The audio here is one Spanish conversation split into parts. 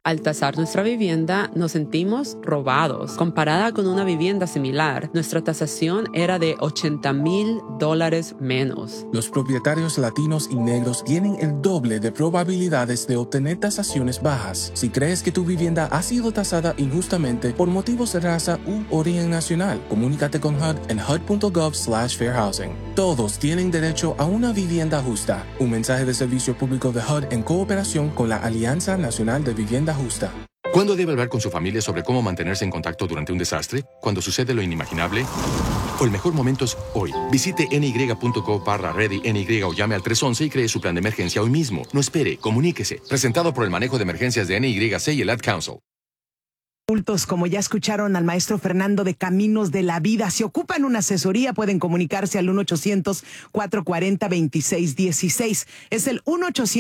Al tasar nuestra vivienda, nos sentimos robados. Comparada con una vivienda similar, nuestra tasación era de $80,000 menos. Los propietarios latinos y negros tienen el doble de probabilidades de obtener tasaciones bajas. Si crees que tu vivienda ha sido tasada injustamente por motivos de raza u origen nacional, comunícate con HUD en hud.gov/fairhousing. Todos tienen derecho a una vivienda justa. Un mensaje de servicio público de HUD en cooperación con la Alianza Nacional de Vivienda Justa. ¿Cuándo debe hablar con su familia sobre cómo mantenerse en contacto durante un desastre? ¿Cuando sucede lo inimaginable? O el mejor momento es hoy. Visite ny.co/ready o llame al 311 y cree su plan de emergencia hoy mismo. No espere, comuníquese. Presentado por el manejo de emergencias de NYC y el Ad Council. Como ya escucharon al maestro Fernando de Caminos de la Vida, si ocupan una asesoría pueden comunicarse al 1-800-440-2616. Es el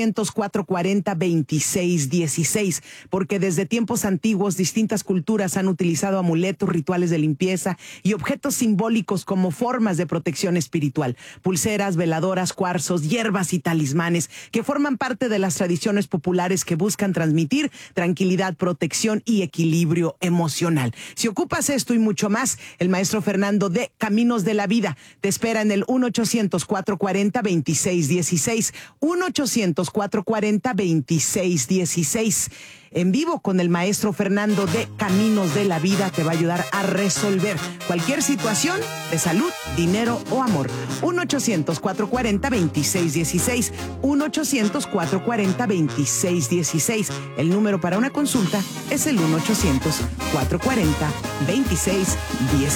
1-800-440-2616, porque desde tiempos antiguos distintas culturas han utilizado amuletos, rituales de limpieza y objetos simbólicos como formas de protección espiritual. Pulseras, veladoras, cuarzos, hierbas y talismanes que forman parte de las tradiciones populares que buscan transmitir tranquilidad, protección y equilibrio emocional. Si ocupas esto y mucho más, el maestro Fernando de Caminos de la Vida te espera en el 1-800-440-2616, 1-800-440-2616. En vivo con el maestro Fernando de Caminos de la Vida te va a ayudar a resolver cualquier situación de salud, dinero o amor. 1-800-440-2616, 1-800-440-2616. El número para una consulta es el 1-800-440-2616.